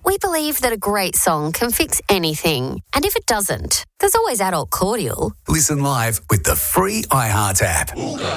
We believe that a great song can fix anything. And if it doesn't, there's always Adult Cordial. Listen live with the free iHeart app.